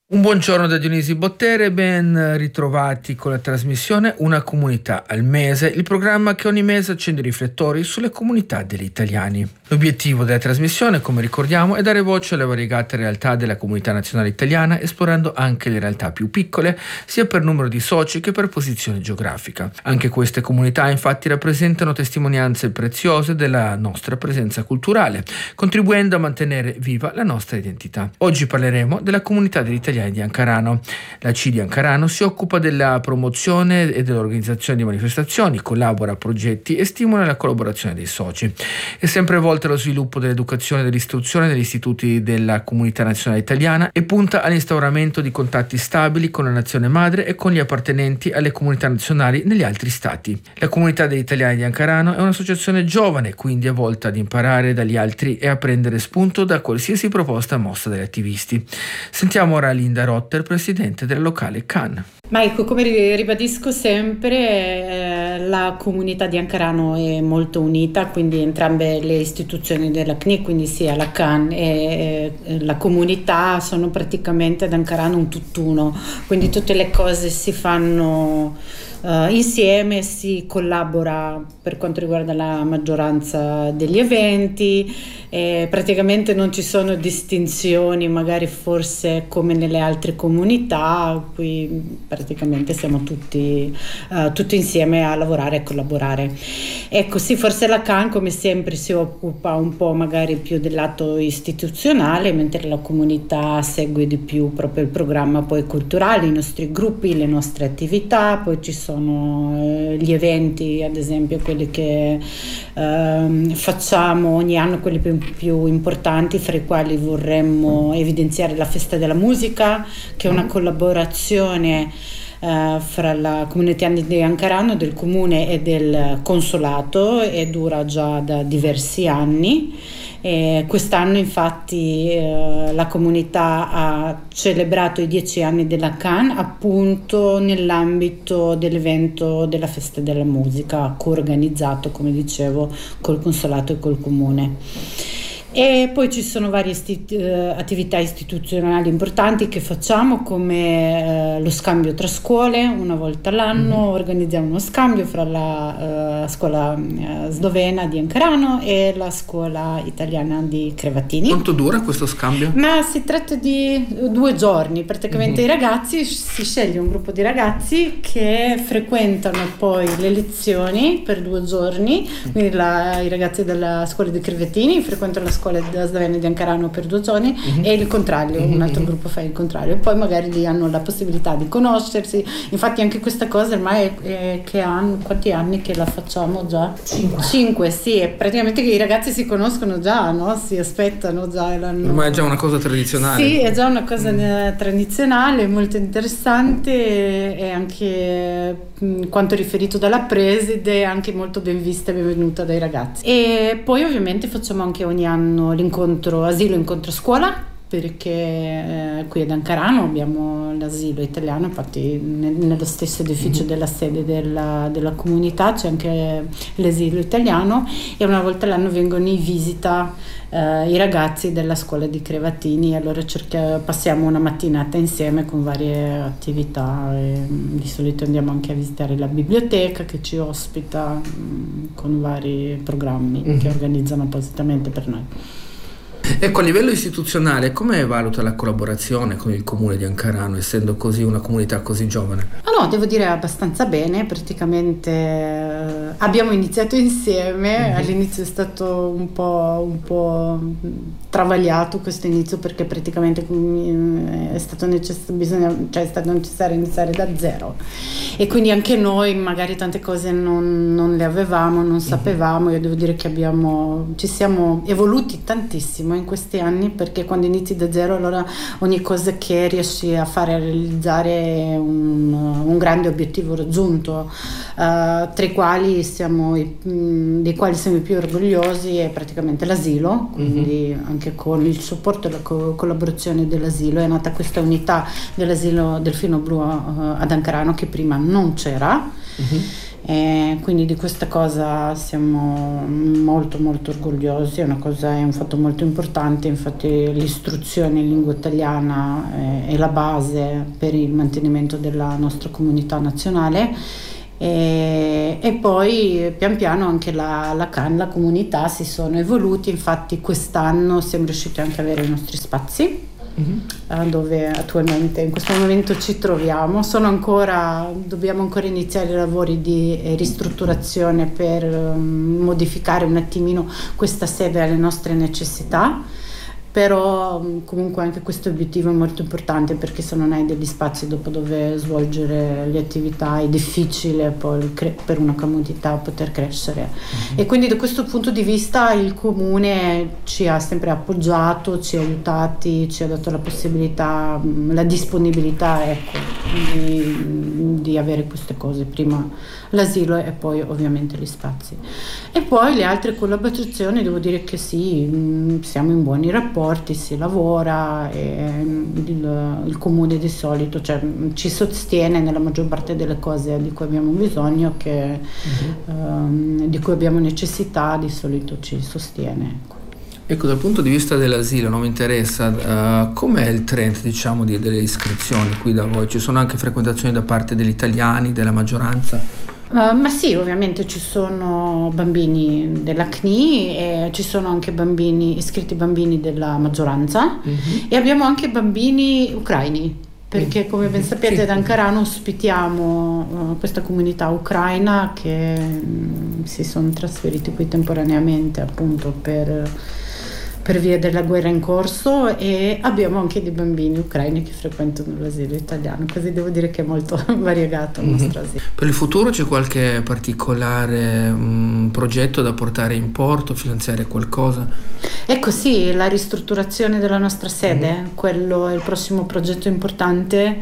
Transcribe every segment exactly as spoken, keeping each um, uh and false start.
Un buongiorno da Dionisi Bottere, ben ritrovati con la trasmissione Una comunità al mese, il programma che ogni mese accende i riflettori sulle comunità degli italiani. L'obiettivo della trasmissione, come ricordiamo, è dare voce alle variegate realtà della comunità nazionale italiana, esplorando anche le realtà più piccole, sia per numero di soci che per posizione geografica. Anche queste comunità infatti rappresentano testimonianze preziose della nostra presenza culturale, contribuendo a mantenere viva la nostra identità. Oggi parleremo della comunità degli italiani di Ancarano. La C di Ancarano si occupa della promozione e dell'organizzazione di manifestazioni, collabora a progetti e stimola la collaborazione dei soci. È sempre volta allo sviluppo dell'educazione e dell'istruzione negli istituti della comunità nazionale italiana e punta all'instauramento di contatti stabili con la nazione madre e con gli appartenenti alle comunità nazionali negli altri stati. La comunità degli italiani di Ancarano è un'associazione giovane, quindi è volta ad imparare dagli altri e a prendere spunto da qualsiasi proposta mossa dagli attivisti. Sentiamo ora Linda Rotter, presidente della locale C A N. Ma ecco, come ribadisco sempre, eh, la comunità di Ancarano è molto unita, quindi entrambe le istituzioni della C N I, quindi sia la C A N e eh, la comunità sono praticamente ad Ancarano un tutt'uno, quindi tutte le cose si fanno Uh, insieme, si collabora per quanto riguarda la maggioranza degli eventi e praticamente non ci sono distinzioni, magari forse come nelle altre comunità, qui praticamente siamo tutti, uh, tutti insieme a lavorare e collaborare. Ecco, sì, forse la C A N come sempre si occupa un po' magari più del lato istituzionale, mentre la comunità segue di più proprio il programma poi culturale, i nostri gruppi, le nostre attività, poi ci sono gli eventi, ad esempio quelli che eh, facciamo ogni anno, quelli più, più importanti, fra i quali vorremmo evidenziare la Festa della Musica, che è una collaborazione Uh, fra la comunità di Ancarano, del comune e del consolato, e dura già da diversi anni. E quest'anno infatti uh, la comunità ha celebrato i dieci anni della C A N appunto nell'ambito dell'evento della Festa della Musica, coorganizzato, come dicevo, col consolato e col comune. E poi ci sono varie isti- uh, attività istituzionali importanti che facciamo, come uh, lo scambio tra scuole. Una volta all'anno mm-hmm. organizziamo uno scambio fra la uh, scuola uh, slovena di Ancarano e la scuola italiana di Crevatini. Quanto dura questo scambio? Ma si tratta di due giorni, praticamente mm-hmm. i ragazzi, si sceglie un gruppo di ragazzi che frequentano poi le lezioni per due giorni, mm-hmm. quindi la, i ragazzi della scuola di Crevatini frequentano la scuola della Slovenia di Ancarano per due giorni mm-hmm. e il contrario, mm-hmm. un altro gruppo fa il contrario, poi magari lì hanno la possibilità di conoscersi. Infatti anche questa cosa ormai è, è che hanno quanti anni che la facciamo già? Cinque. Cinque, sì, e praticamente che i ragazzi si conoscono già, no? Si aspettano già. L'hanno... Ormai è già una cosa tradizionale. Sì, è già una cosa mm. tradizionale, molto interessante, e anche mh, quanto riferito dalla preside, anche molto ben vista e benvenuta dai ragazzi. E poi ovviamente facciamo anche ogni anno l'incontro asilo incontro scuola, perché eh, qui ad Ancarano abbiamo l'asilo italiano, infatti ne, nello stesso edificio mm-hmm. della sede della, della comunità c'è anche l'asilo italiano, e una volta l'anno vengono in visita eh, i ragazzi della scuola di Crevatini, e allora cerca, passiamo una mattinata insieme con varie attività, e di solito andiamo anche a visitare la biblioteca che ci ospita mh, con vari programmi mm-hmm. che organizzano appositamente per noi. Ecco, a livello istituzionale, come valuta la collaborazione con il comune di Ancarano, essendo così una comunità così giovane? Oh no, devo dire abbastanza bene, praticamente eh, abbiamo iniziato insieme, mm-hmm. all'inizio è stato un po', un po' travagliato questo inizio, perché praticamente è stato necessario, bisogna, cioè è stato necessario iniziare da zero, e quindi anche noi magari tante cose non, non le avevamo, non sapevamo. Io devo dire che abbiamo, ci siamo evoluti tantissimo in questi anni, perché quando inizi da zero allora ogni cosa che riesci a fare, a realizzare un, un grande obiettivo raggiunto, uh, tra i quali siamo mh, dei quali siamo i più orgogliosi è praticamente l'asilo, quindi mm-hmm. anche con il supporto e la co- collaborazione dell'asilo è nata questa unità dell'asilo Delfino Blu uh, ad Ancarano, che prima non c'era. Mm-hmm. E quindi di questa cosa siamo molto molto orgogliosi, è una cosa, è un fatto molto importante. Infatti l'istruzione in lingua italiana è, è la base per il mantenimento della nostra comunità nazionale. E, e poi pian piano anche la, la C A N, la comunità si sono evoluti. Infatti quest'anno siamo riusciti anche ad avere i nostri spazi, mm-hmm. dove attualmente in questo momento ci troviamo. Sono ancora, dobbiamo ancora iniziare i lavori di ristrutturazione per um, modificare un attimino questa sede alle nostre necessità. Però comunque anche questo obiettivo è molto importante, perché se non hai degli spazi dopo dove svolgere le attività è difficile poi cre- per una comunità poter crescere. Mm-hmm. E quindi da questo punto di vista il comune ci ha sempre appoggiato, ci ha aiutati, ci ha dato la possibilità, la disponibilità, ecco, di, di avere queste cose, prima l'asilo e poi ovviamente gli spazi. E poi le altre collaborazioni, devo dire che sì, siamo in buoni rapporti, si lavora, e il, il comune di solito, cioè, ci sostiene nella maggior parte delle cose di cui abbiamo bisogno, che, uh-huh. um, di cui abbiamo necessità, di solito ci sostiene. Ecco, ecco dal punto di vista dell'asilo, non mi interessa, uh, com'è il trend, diciamo, di, delle iscrizioni qui da voi? Ci sono anche frequentazioni da parte degli italiani, della maggioranza? Uh, ma sì, ovviamente ci sono bambini della C N I e ci sono anche bambini iscritti, bambini della maggioranza, mm-hmm. e abbiamo anche bambini ucraini, perché come ben sapete ad Ankarano ospitiamo uh, questa comunità ucraina che um, si sono trasferiti qui temporaneamente, appunto per per via della guerra in corso, e abbiamo anche dei bambini ucraini che frequentano l'asilo italiano, così devo dire che è molto variegato il nostro asilo. Per il futuro c'è qualche particolare um, progetto da portare in porto, finanziare qualcosa? Ecco sì, la ristrutturazione della nostra sede, mm. quello è il prossimo progetto importante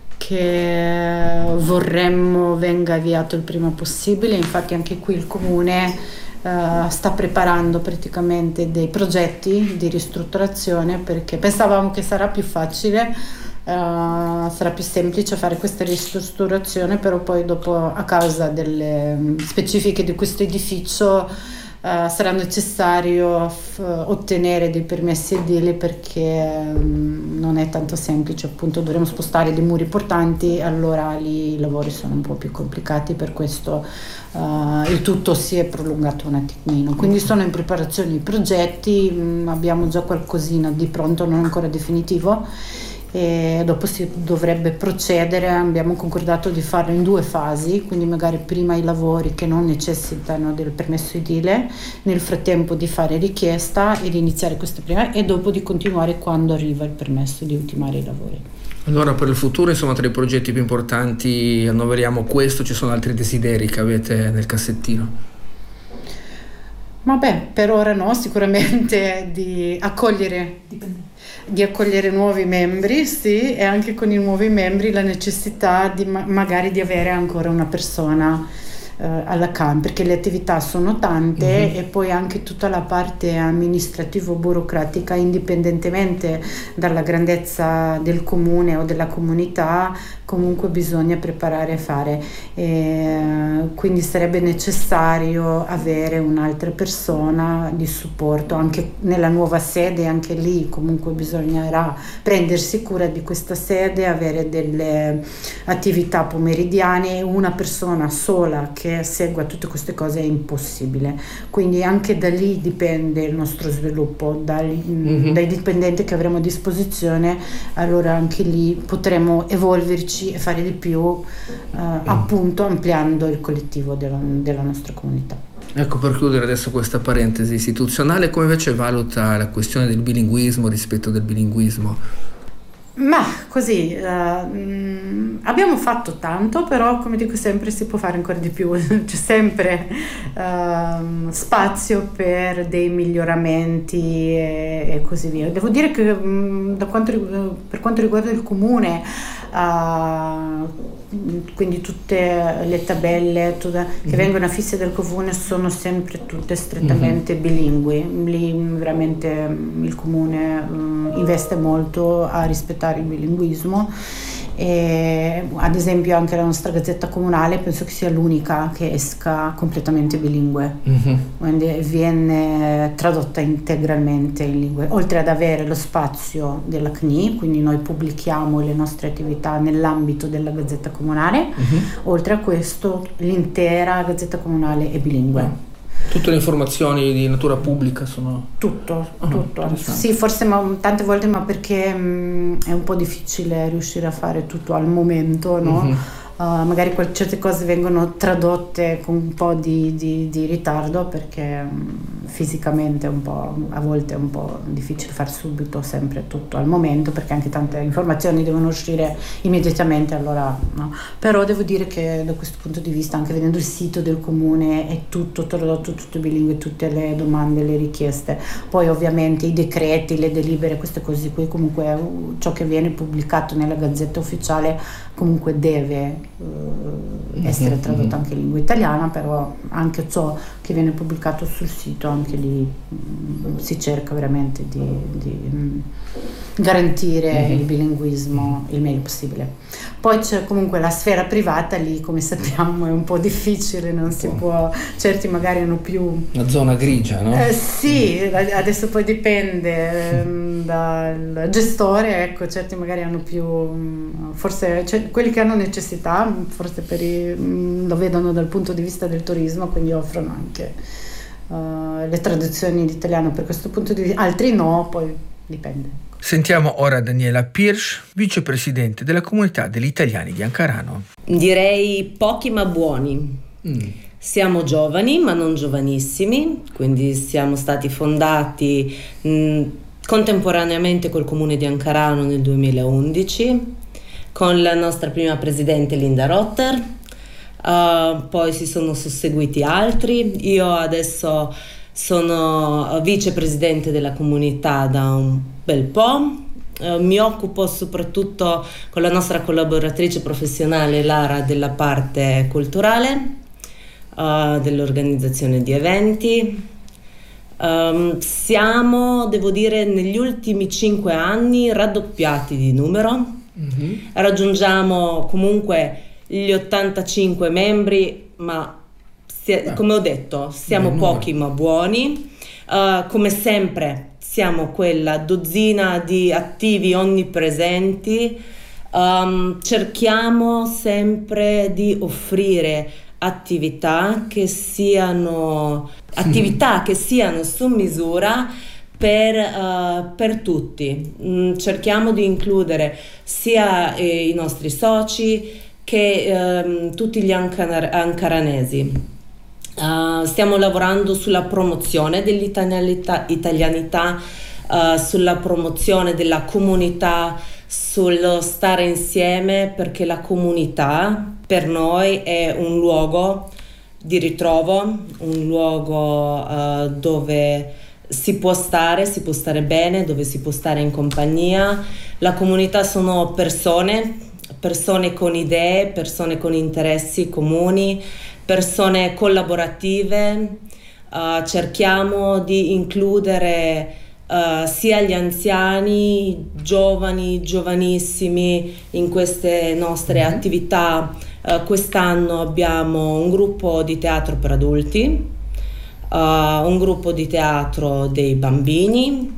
che vorremmo venga avviato il prima possibile. Infatti anche qui il comune Uh, sta preparando praticamente dei progetti di ristrutturazione, perché pensavamo che sarà più facile, uh, sarà più semplice fare questa ristrutturazione, però poi dopo, a causa delle specifiche di questo edificio, Uh, sarà necessario f- ottenere dei permessi edili, perché um, non è tanto semplice, appunto dovremo spostare dei muri portanti, allora lì i lavori sono un po' più complicati, per questo uh, il tutto si è prolungato un attimino. Quindi sono in preparazione i progetti, mh, abbiamo già qualcosina di pronto, non ancora definitivo, e dopo si dovrebbe procedere. Abbiamo concordato di farlo in due fasi, quindi magari prima i lavori che non necessitano del permesso edile, nel frattempo di fare richiesta e di iniziare questa prima, e dopo di continuare quando arriva il permesso, di ultimare i lavori. Allora per il futuro, insomma, tra i progetti più importanti annoveriamo questo, ci sono altri desideri che avete nel cassettino? Vabbè, per ora no, sicuramente di accogliere di accogliere nuovi membri, sì, e anche con i nuovi membri la necessità di ma- magari di avere ancora una persona eh, alla C A N, perché le attività sono tante, mm-hmm. e poi anche tutta la parte amministrativo-burocratica, indipendentemente dalla grandezza del comune o della comunità, comunque bisogna preparare e fare, e quindi sarebbe necessario avere un'altra persona di supporto anche nella nuova sede. Anche lì comunque bisognerà prendersi cura di questa sede, avere delle attività pomeridiane. Una persona sola che segua tutte queste cose è impossibile, quindi anche da lì dipende il nostro sviluppo, dai, mm-hmm. dai dipendenti che avremo a disposizione. Allora anche lì potremo evolverci e fare di più, eh, appunto ampliando il collettivo della, della nostra comunità. Ecco, per chiudere adesso questa parentesi istituzionale, come invece valuta la questione del bilinguismo rispetto del bilinguismo? Ma così, uh, mh, abbiamo fatto tanto, però come dico sempre si può fare ancora di più, c'è sempre uh, spazio per dei miglioramenti e, e così via. Devo dire che mh, da quanto, per quanto riguarda il comune, uh, quindi tutte le tabelle tutte, che mm-hmm. vengono affisse dal comune sono sempre tutte strettamente mm-hmm. bilingui. Lì veramente il comune um, investe molto a rispettare il bilinguismo, E, ad esempio anche la nostra Gazzetta Comunale penso che sia l'unica che esca completamente bilingue, mm-hmm. quindi viene tradotta integralmente in lingue, oltre ad avere lo spazio della C N I, quindi noi pubblichiamo le nostre attività nell'ambito della Gazzetta Comunale, mm-hmm. oltre a questo l'intera Gazzetta Comunale è bilingue. Mm. Tutte le informazioni di natura pubblica sono... Tutto, uh-huh, tutto. Sì, forse ma, tante volte, ma perché mh, è un po' difficile riuscire a fare tutto al momento, no? Uh-huh. Uh, magari quel, certe cose vengono tradotte con un po' di, di, di ritardo perché mh, fisicamente un po', a volte è un po' difficile far subito sempre tutto al momento, perché anche tante informazioni devono uscire immediatamente, allora no. Però devo dire che da questo punto di vista, anche vedendo il sito del comune, è tutto tradotto, tutto bilingue, tutte le domande, le richieste. Poi ovviamente i decreti, le delibere, queste cose qui, comunque ciò che viene pubblicato nella Gazzetta Ufficiale comunque deve uh, essere tradotto anche in lingua italiana, però anche ciò che viene pubblicato sul sito, anche lì mh, si cerca veramente di, di mh, garantire mm-hmm. il bilinguismo il meglio possibile. Poi c'è comunque la sfera privata, lì come sappiamo è un po' difficile, non si può, certi magari hanno più... Una zona grigia, no? Eh, sì, adesso poi dipende um, dal gestore, ecco, certi magari hanno più, um, forse cioè, quelli che hanno necessità, forse per i, um, lo vedono dal punto di vista del turismo, quindi offrono anche uh, le traduzioni in italiano per questo punto di vista, altri no, poi dipende. Sentiamo ora Daniela Pirsch, vicepresidente della comunità degli italiani di Ankarano. Direi pochi ma buoni. Mm. Siamo giovani ma non giovanissimi, quindi siamo stati fondati mh, contemporaneamente col comune di Ankarano nel duemilaundici, con la nostra prima presidente Linda Rotter, uh, poi si sono susseguiti altri. Io adesso sono vicepresidente della comunità da un bel po', uh, mi occupo soprattutto con la nostra collaboratrice professionale Lara della parte culturale, uh, dell'organizzazione di eventi. Um, siamo, devo dire, negli ultimi cinque anni raddoppiati di numero, mm-hmm. raggiungiamo comunque gli ottantacinque membri, ma ah. come ho detto, siamo pochi ma buoni. Uh, come sempre siamo quella dozzina di attivi onnipresenti. Um, cerchiamo sempre di offrire attività che siano attività che siano su misura per, uh, per tutti. Mm, cerchiamo di includere sia eh, i nostri soci che eh, tutti gli ancar- ancaranesi. Uh, stiamo lavorando sulla promozione dell'italianità, italianità, uh, sulla promozione della comunità, sullo stare insieme, perché la comunità per noi è un luogo di ritrovo, un luogo uh, dove si può stare, si può stare bene, dove si può stare in compagnia. La comunità sono persone, persone con idee, persone con interessi comuni, persone collaborative. Uh, cerchiamo di includere uh, sia gli anziani, giovani, giovanissimi in queste nostre mm-hmm. attività. Uh, quest'anno abbiamo un gruppo di teatro per adulti, uh, un gruppo di teatro dei bambini,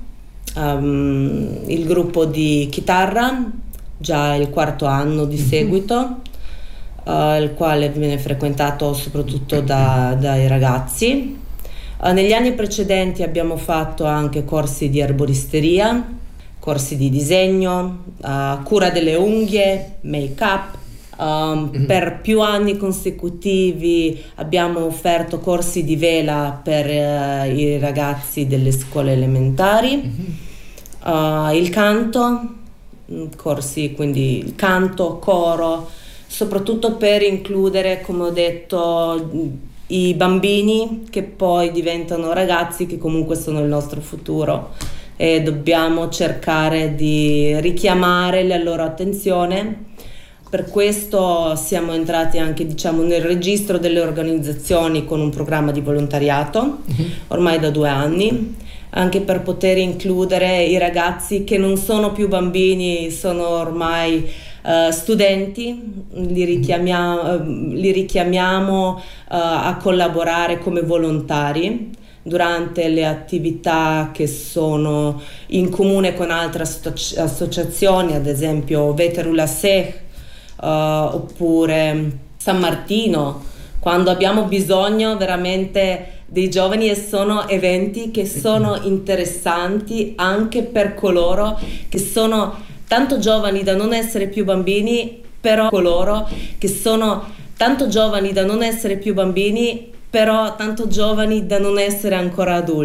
um, il gruppo di chitarra, già il quarto anno di seguito, uh, il quale viene frequentato soprattutto da, dai ragazzi. Uh, negli anni precedenti abbiamo fatto anche corsi di erboristeria, corsi di disegno, uh, cura delle unghie, make-up. Um, mm-hmm. Per più anni consecutivi abbiamo offerto corsi di vela per uh, i ragazzi delle scuole elementari, mm-hmm. uh, il canto, corsi quindi il canto, coro, soprattutto per includere, come ho detto, i bambini che poi diventano ragazzi, che comunque sono il nostro futuro, e dobbiamo cercare di richiamare la loro attenzione. Per questo siamo entrati anche, diciamo, nel registro delle organizzazioni con un programma di volontariato, mm-hmm. ormai da due anni, anche per poter includere i ragazzi che non sono più bambini, sono ormai uh, studenti, li richiamiamo, li richiamiamo uh, a collaborare come volontari durante le attività che sono in comune con altre associ- associazioni, ad esempio Veterula Seh uh, oppure San Martino, quando abbiamo bisogno veramente dei giovani, e sono eventi che sono interessanti anche per coloro che sono tanto giovani da non essere più bambini, però coloro che sono tanto giovani da non essere più bambini però tanto giovani da non essere ancora adulti.